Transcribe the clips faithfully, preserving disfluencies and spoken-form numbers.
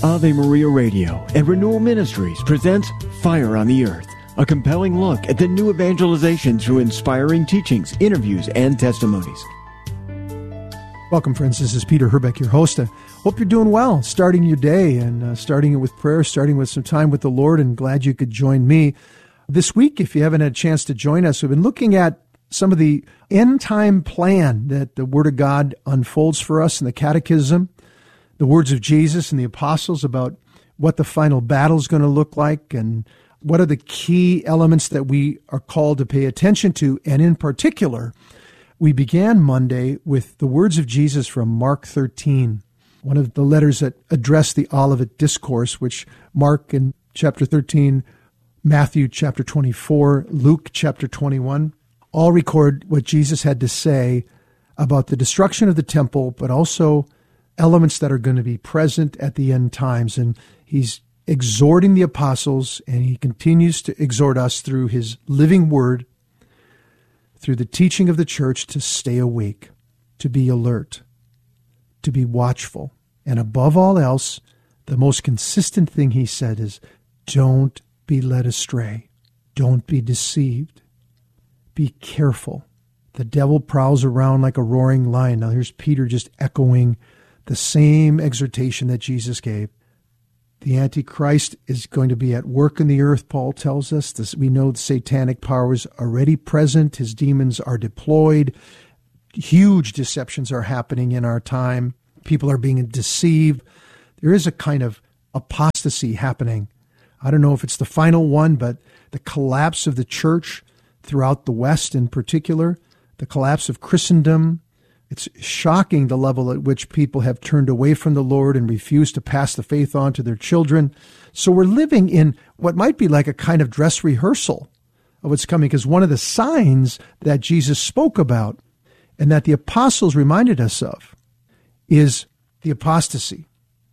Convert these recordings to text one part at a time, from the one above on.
Ave Maria Radio and Renewal Ministries presents Fire on the Earth, a compelling look at the new evangelization through inspiring teachings, interviews, and testimonies. Welcome, friends. This is Peter Herbeck, your host. I hope you're doing well, starting your day and uh, starting it with prayer, starting with some time with the Lord, and glad you could join me. This week, if you haven't had a chance to join us, we've been looking at some of the end-time plan that the Word of God unfolds for us in the Catechism, the words of Jesus and the apostles about what the final battle is going to look like and what are the key elements that we are called to pay attention to. And in particular, we began Monday with the words of Jesus from Mark thirteen, one of the letters that address the Olivet Discourse, which Mark in chapter thirteen, Matthew chapter twenty-four, Luke chapter twenty-one, all record what Jesus had to say about the destruction of the temple, but also elements that are going to be present at the end times. And he's exhorting the apostles, and he continues to exhort us through his living word, through the teaching of the church, to stay awake, to be alert, to be watchful. And above all else, the most consistent thing he said is, don't be led astray. Don't be deceived. Be careful. The devil prowls around like a roaring lion. Now here's Peter just echoing the same exhortation that Jesus gave. The Antichrist is going to be at work in the earth, Paul tells us. This, we know the satanic power is already present. His demons are deployed. Huge deceptions are happening in our time. People are being deceived. There is a kind of apostasy happening. I don't know if it's the final one, but the collapse of the church throughout the West in particular, the collapse of Christendom. It's shocking the level at which people have turned away from the Lord and refused to pass the faith on to their children. So we're living in what might be like a kind of dress rehearsal of what's coming, because one of the signs that Jesus spoke about and that the apostles reminded us of is the apostasy,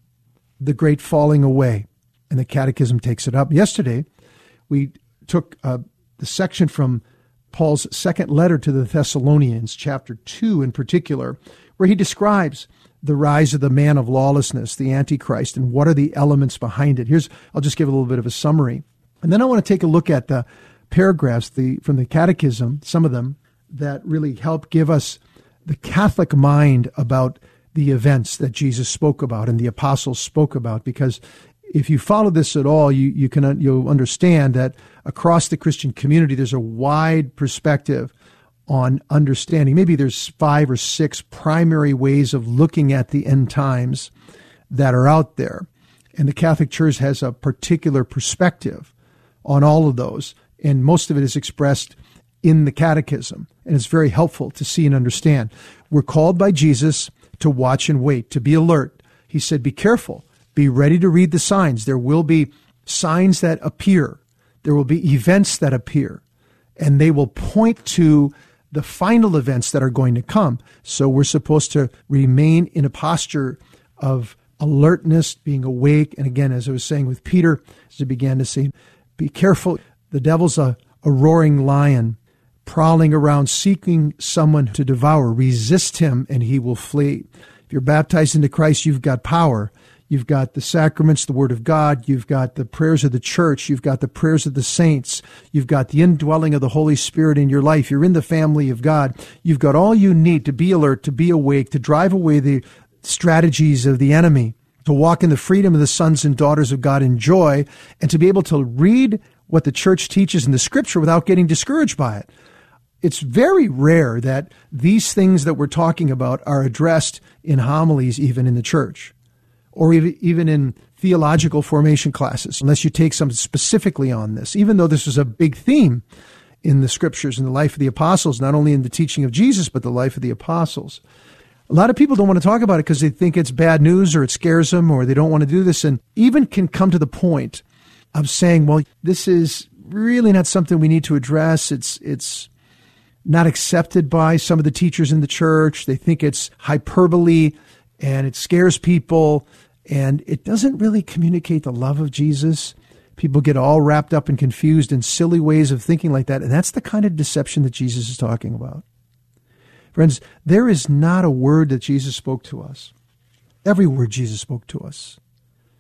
the great falling away. And the Catechism takes it up. Yesterday, we took uh, the section from Paul's second letter to the Thessalonians, chapter two in particular, where he describes the rise of the man of lawlessness, the Antichrist, and what are the elements behind it. Here's, I'll just give a little bit of a summary. And then I want to take a look at the paragraphs the, from the Catechism, some of them, that really help give us the Catholic mind about the events that Jesus spoke about and the apostles spoke about, because if you follow this at all, you, you can you'll understand that across the Christian community, there's a wide perspective on understanding. Maybe there's five or six primary ways of looking at the end times that are out there. And the Catholic Church has a particular perspective on all of those. And most of it is expressed in the Catechism. And it's very helpful to see and understand. We're called by Jesus to watch and wait, to be alert. He said, be careful. Be ready to read the signs. There will be signs that appear. There will be events that appear. And they will point to the final events that are going to come. So we're supposed to remain in a posture of alertness, being awake. And again, as I was saying with Peter, as I began to say, be careful. The devil's a, a roaring lion, prowling around, seeking someone to devour. Resist him, and he will flee. If you're baptized into Christ, you've got power. You've got the sacraments, the Word of God. You've got the prayers of the church. You've got the prayers of the saints. You've got the indwelling of the Holy Spirit in your life. You're in the family of God. You've got all you need to be alert, to be awake, to drive away the strategies of the enemy, to walk in the freedom of the sons and daughters of God in joy, and to be able to read what the church teaches in the Scripture without getting discouraged by it. It's very rare that these things that we're talking about are addressed in homilies, even in the church, or even in theological formation classes, unless you take something specifically on this, even though this was a big theme in the Scriptures, in the life of the apostles, not only in the teaching of Jesus, but the life of the apostles. A lot of people don't want to talk about it because they think it's bad news or it scares them or they don't want to do this, and even can come to the point of saying, well, this is really not something we need to address. It's it's not accepted by some of the teachers in the church. They think it's hyperbole and it scares people, and it doesn't really communicate the love of Jesus. People get all wrapped up and confused in silly ways of thinking like that, and that's the kind of deception that Jesus is talking about. Friends, there is not a word that Jesus spoke to us. Every word Jesus spoke to us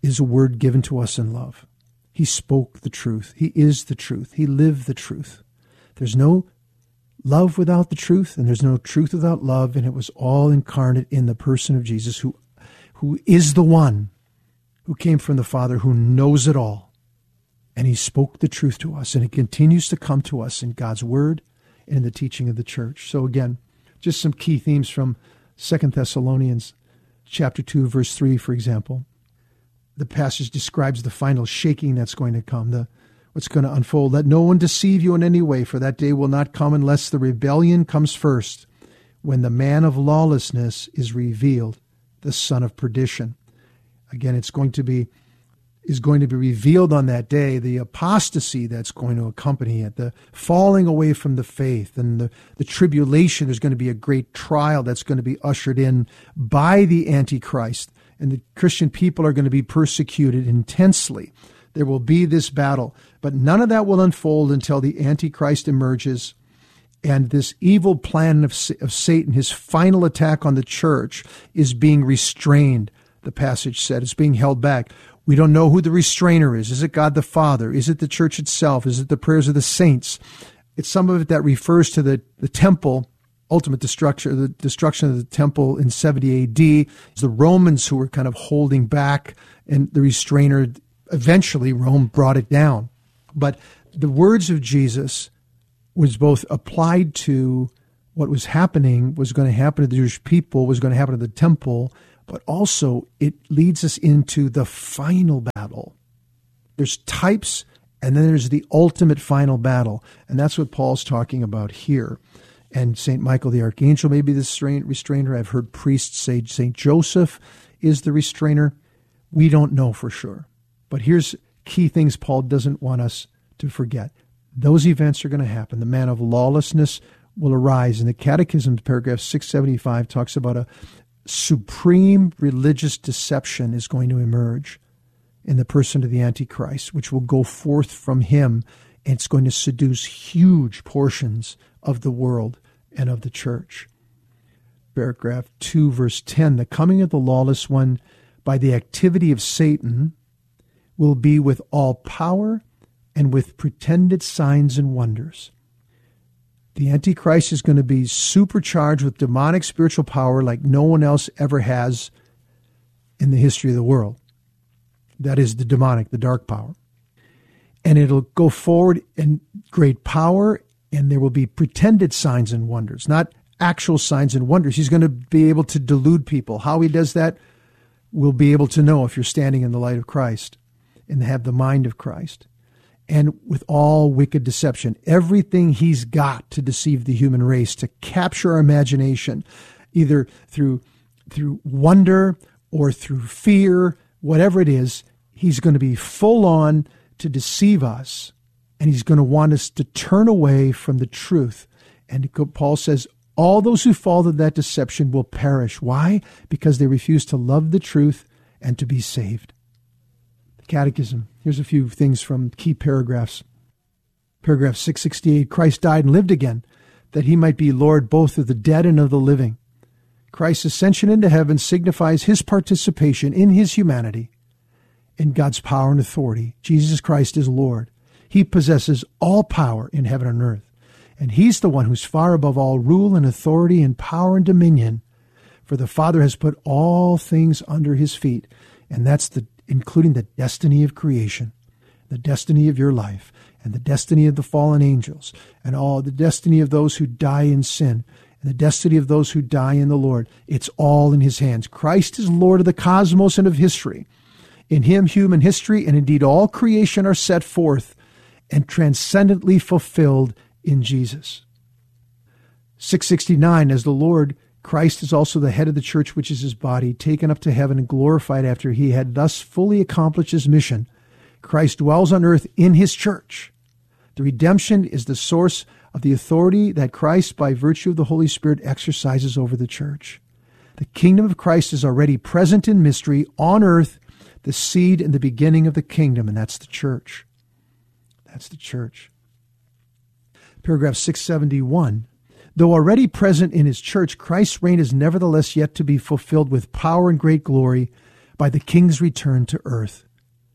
is a word given to us in love. He spoke the truth. He is the truth. He lived the truth. There's no love without the truth, and there's no truth without love, and it was all incarnate in the person of Jesus, who, who is the one who came from the Father, who knows it all. And he spoke the truth to us, and it continues to come to us in God's word and in the teaching of the church. So again, just some key themes from Second Thessalonians chapter two, verse three, for example. The passage describes the final shaking that's going to come, the what's going to unfold. Let no one deceive you in any way, for that day will not come unless the rebellion comes first, when the man of lawlessness is revealed, the son of perdition. Again, it's going to be is going to be revealed on that day, the apostasy that's going to accompany it, the falling away from the faith, and the, the tribulation. There's going to be a great trial that's going to be ushered in by the Antichrist, and the Christian people are going to be persecuted intensely. There will be this battle, but none of that will unfold until the Antichrist emerges, and this evil plan of, of Satan, his final attack on the church, is being restrained. The passage said it's being held back. We don't know who the restrainer is. Is it God the Father? Is it the church itself? Is it the prayers of the saints? It's some of it that refers to the, the temple, ultimate destruction, the destruction of the temple in seventy A D. It's the Romans who were kind of holding back, and the restrainer, eventually Rome brought it down. But the words of Jesus was both applied to what was happening, was going to happen to the Jewish people, was going to happen to the temple, but also it leads us into the final battle. There's types, and then there's the ultimate final battle. And that's what Paul's talking about here. And Saint Michael the Archangel may be the restrainer. I've heard priests say Saint Joseph is the restrainer. We don't know for sure. But here's key things Paul doesn't want us to forget. Those events are going to happen. The man of lawlessness will arise. In the Catechism, paragraph six seventy-five talks about a supreme religious deception is going to emerge in the person of the Antichrist, which will go forth from him, and it's going to seduce huge portions of the world and of the church. Paragraph two, verse ten, the coming of the lawless one by the activity of Satan will be with all power and with pretended signs and wonders. The Antichrist is going to be supercharged with demonic spiritual power like no one else ever has in the history of the world. That is the demonic, the dark power. And it'll go forward in great power, and there will be pretended signs and wonders, not actual signs and wonders. He's going to be able to delude people. How he does that, we'll be able to know if you're standing in the light of Christ and have the mind of Christ. And with all wicked deception, everything he's got to deceive the human race, to capture our imagination, either through through wonder or through fear, whatever it is, he's going to be full on to deceive us, and he's going to want us to turn away from the truth. And Paul says, all those who fall to that deception will perish. Why? Because they refuse to love the truth and to be saved. Catechism. Here's a few things from key paragraphs. Paragraph six sixty-eight, Christ died and lived again, that he might be Lord both of the dead and of the living. Christ's ascension into heaven signifies his participation in his humanity, in God's power and authority. Jesus Christ is Lord. He possesses all power in heaven and earth, and he's the one who's far above all rule and authority and power and dominion, for the Father has put all things under his feet, and that's the including the destiny of creation, the destiny of your life, and the destiny of the fallen angels, and all the destiny of those who die in sin, and the destiny of those who die in the Lord. It's all in his hands. Christ is Lord of the cosmos and of history. In him, human history and indeed all creation are set forth and transcendently fulfilled in Jesus. six sixty-nine, as the Lord, Christ is also the head of the church, which is his body, taken up to heaven and glorified after he had thus fully accomplished his mission. Christ dwells on earth in his church. The redemption is the source of the authority that Christ, by virtue of the Holy Spirit, exercises over the church. The kingdom of Christ is already present in mystery on earth, the seed and the beginning of the kingdom, and that's the church. That's the church. Paragraph six seventy-one. Though already present in his church, Christ's reign is nevertheless yet to be fulfilled with power and great glory by the King's return to earth.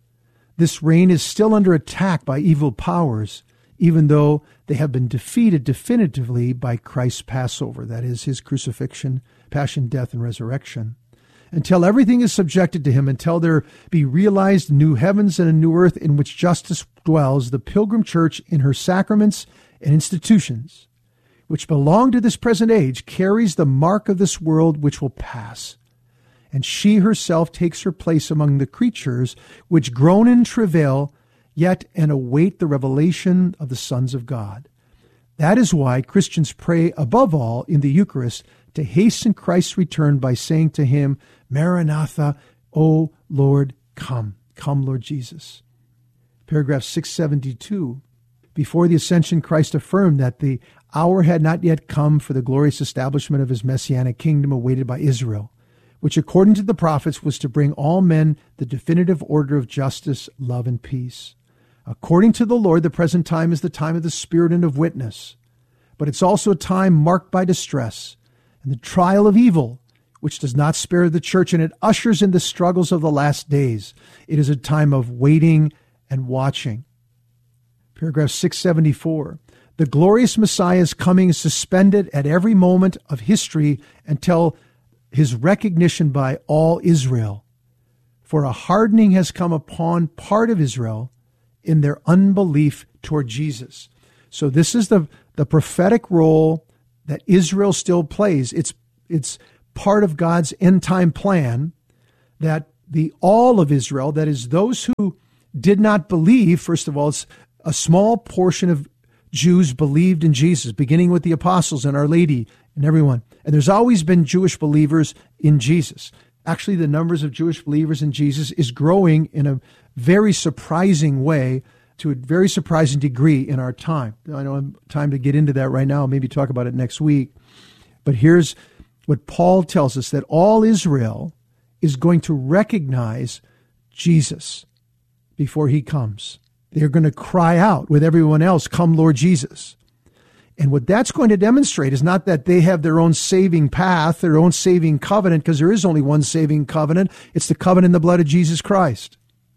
This reign is still under attack by evil powers, even though they have been defeated definitively by Christ's Passover, that is, his crucifixion, passion, death, and resurrection. Until everything is subjected to him, until there be realized new heavens and a new earth in which justice dwells, the Pilgrim Church in her sacraments and institutions, which belong to this present age, carries the mark of this world which will pass. And she herself takes her place among the creatures which groan in travail, yet and await the revelation of the sons of God. That is why Christians pray above all in the Eucharist to hasten Christ's return by saying to him, Maranatha, O Lord, come. Come, Lord Jesus. Paragraph six seventy-two. Before the ascension, Christ affirmed that the hour had not yet come for the glorious establishment of his messianic kingdom awaited by Israel, which according to the prophets was to bring all men the definitive order of justice, love, and peace. According to the Lord, the present time is the time of the Spirit and of witness, but it's also a time marked by distress and the trial of evil, which does not spare the church, and it ushers in the struggles of the last days. It is a time of waiting and watching. Paragraph six seventy-four. The glorious Messiah's coming is suspended at every moment of history until his recognition by all Israel. For a hardening has come upon part of Israel in their unbelief toward Jesus. So this is the, the prophetic role that Israel still plays. It's, it's part of God's end-time plan that the all of Israel, that is those who did not believe, first of all, it's a small portion of Jews believed in Jesus, beginning with the apostles and Our Lady and everyone. And there's always been Jewish believers in Jesus. Actually, the numbers of Jewish believers in Jesus is growing in a very surprising way, to a very surprising degree in our time. I don't have time to get into that right now. I'll maybe talk about it next week. But here's what Paul tells us, that all Israel is going to recognize Jesus before he comes. They're going to cry out with everyone else, come Lord Jesus. And what that's going to demonstrate is not that they have their own saving path, their own saving covenant, because there is only one saving covenant. It's the covenant in the blood of Jesus Christ.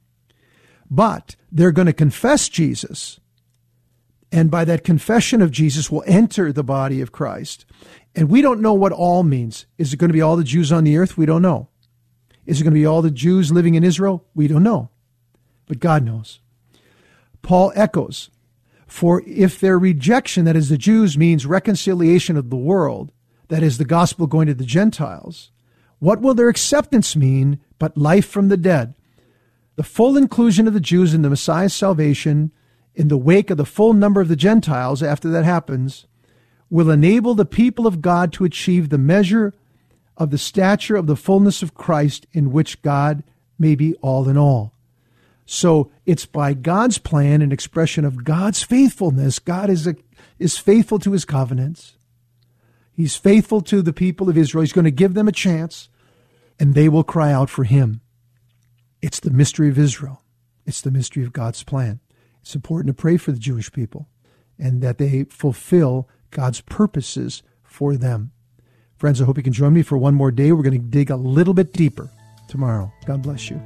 But they're going to confess Jesus. And by that confession of Jesus will enter the body of Christ. And we don't know what all means. Is it going to be all the Jews on the earth? We don't know. Is it going to be all the Jews living in Israel? We don't know. But God knows. Paul echoes, for if their rejection, that is the Jews, means reconciliation of the world, that is the gospel going to the Gentiles, what will their acceptance mean but life from the dead? The full inclusion of the Jews in the Messiah's salvation in the wake of the full number of the Gentiles after that happens will enable the people of God to achieve the measure of the stature of the fullness of Christ, in which God may be all in all. So it's by God's plan, an expression of God's faithfulness. God is a, is faithful to his covenants. He's faithful to the people of Israel. He's going to give them a chance, and they will cry out for him. It's the mystery of Israel. It's the mystery of God's plan. It's important to pray for the Jewish people and that they fulfill God's purposes for them. Friends, I hope you can join me for one more day. We're going to dig a little bit deeper tomorrow. God bless you.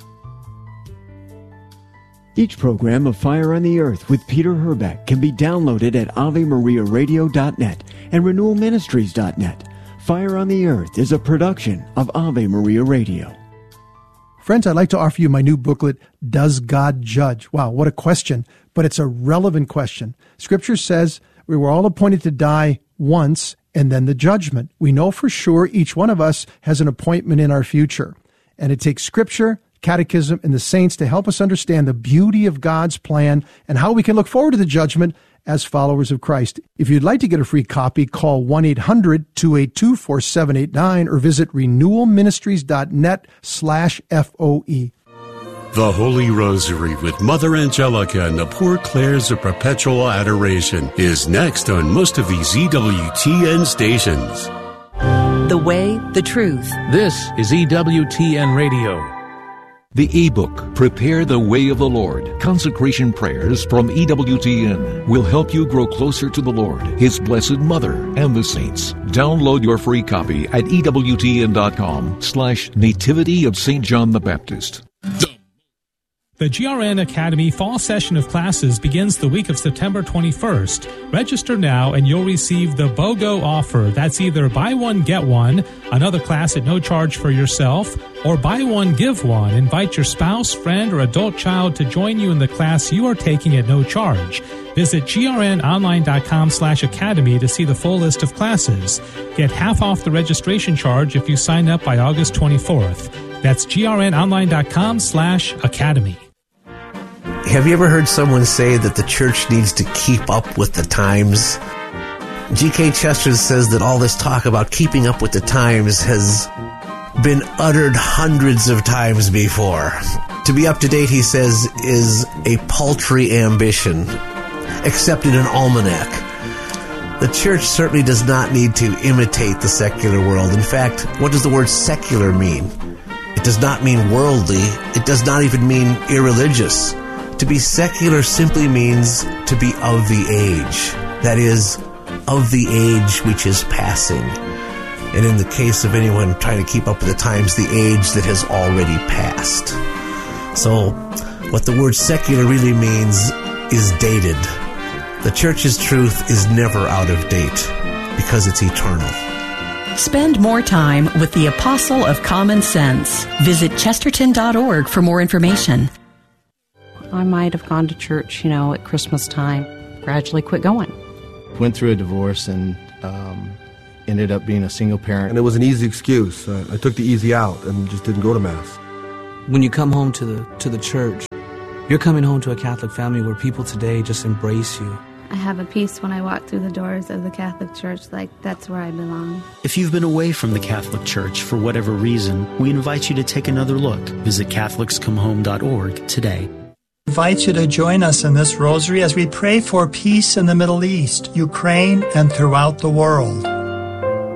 Each program of Fire on the Earth with Peter Herbeck can be downloaded at ave maria radio dot net and renewal ministries dot net. Fire on the Earth is a production of Ave Maria Radio. Friends, I'd like to offer you my new booklet, Does God Judge? Wow, what a question, but it's a relevant question. Scripture says we were all appointed to die once and then the judgment. We know for sure each one of us has an appointment in our future, and it takes Scripture, Catechism, and the saints to help us understand the beauty of God's plan and how we can look forward to the judgment as followers of Christ. If you'd like to get a free copy, call one eight hundred two eight two four seven eight nine or visit renewal ministries dot net slash F O E. The Holy Rosary with Mother Angelica and the Poor Clares of Perpetual Adoration is next on most of these E W T N stations. The way, the truth. This is E W T N Radio. The ebook, Prepare the Way of the Lord, Consecration Prayers from E W T N, will help you grow closer to the Lord, His Blessed Mother, and the saints. Download your free copy at ewtn.com slash Nativity of Saint John the Baptist. The G R N Academy fall session of classes begins the week of September twenty-first. Register now and you'll receive the BOGO offer. That's either buy one, get one, another class at no charge for yourself, or buy one, give one. Invite your spouse, friend, or adult child to join you in the class you are taking at no charge. Visit grnonline.com slash academy to see the full list of classes. Get half off the registration charge if you sign up by August twenty-fourth. That's grnonline.com slash academy. Have you ever heard someone say that the church needs to keep up with the times? G K Chesterton says that all this talk about keeping up with the times has been uttered hundreds of times before. To be up to date, he says, is a paltry ambition, except in an almanac. The church certainly does not need to imitate the secular world. In fact, what does the word secular mean? It does not mean worldly. It does not even mean irreligious. To be secular simply means to be of the age. That is, of the age which is passing. And in the case of anyone trying to keep up with the times, the age that has already passed. So, what the word secular really means is dated. The church's truth is never out of date because it's eternal. Spend more time with the Apostle of Common Sense. Visit chesterton dot org for more information. I might have gone to church, you know, at Christmas time, gradually quit going. Went through a divorce and um, ended up being a single parent. And it was an easy excuse. Uh, I took the easy out and just didn't go to Mass. When you come home to the to the church, you're coming home to a Catholic family where people today just embrace you. I have a peace when I walk through the doors of the Catholic Church, like that's where I belong. If you've been away from the Catholic Church for whatever reason, we invite you to take another look. Visit catholics come home dot org today. I invite you to join us in this rosary as we pray for peace in the Middle East, Ukraine, and throughout the world.